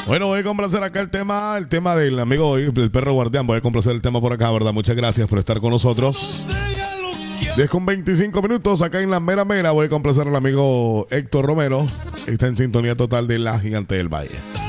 Bueno, voy a complacer acá el tema del amigo el perro guardián. Voy a complacer el tema por acá, ¿verdad? Muchas gracias por estar con nosotros. 10:25 acá en la mera mera. Voy a complacer al amigo Héctor Romero. Está en sintonía total de La Gigante del Valle.